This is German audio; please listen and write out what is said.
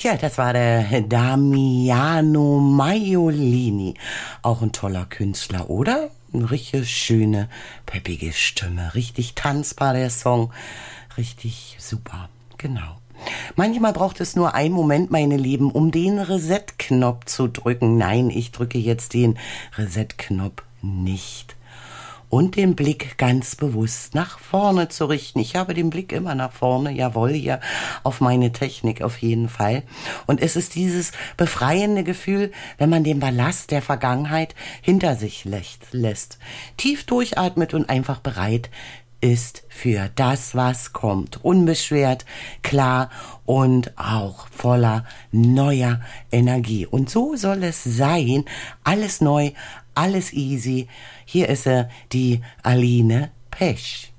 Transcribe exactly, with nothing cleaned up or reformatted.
Tja, das war der Damiano Maiolini. Auch ein toller Künstler, oder? Eine richtig schöne, peppige Stimme. Richtig tanzbar, der Song. Richtig super. Genau. Manchmal braucht es nur einen Moment, meine Lieben, um den Reset-Knopf zu drücken. Nein, ich drücke jetzt den Reset-Knopf nicht. Und den Blick ganz bewusst nach vorne zu richten. Ich habe den Blick immer nach vorne, jawohl, hier auf meine Technik auf jeden Fall. Und es ist dieses befreiende Gefühl, wenn man den Ballast der Vergangenheit hinter sich lässt. Tief durchatmet und einfach bereit ist für das, was kommt. Unbeschwert, klar und auch voller neuer Energie. Und so soll es sein. Alles neu, alles easy. Hier ist sie, die Aline Pesch.